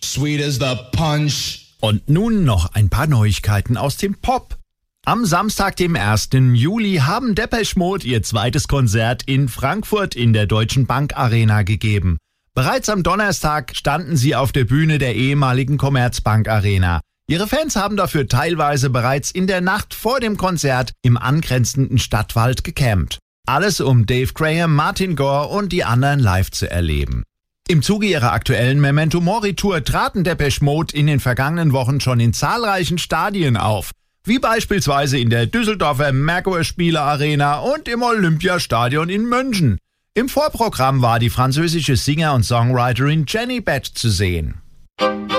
sweet as the punch. Und nun noch ein paar Neuigkeiten aus dem Pop. Am Samstag, dem 1. Juli, haben Depeche Mode ihr zweites Konzert in Frankfurt in der Deutschen Bank Arena gegeben. Bereits am Donnerstag standen sie auf der Bühne der ehemaligen Commerzbank Arena. Ihre Fans haben dafür teilweise bereits in der Nacht vor dem Konzert im angrenzenden Stadtwald gecampt. Alles, um Dave Graham, Martin Gore und die anderen live zu erleben. Im Zuge ihrer aktuellen Memento Mori Tour traten Depeche Mode in den vergangenen Wochen schon in zahlreichen Stadien auf, wie beispielsweise in der Düsseldorfer Merkur-Spieler Arena und im Olympiastadion in München. Im Vorprogramm war die französische Singer und Songwriterin Jenny Bett zu sehen.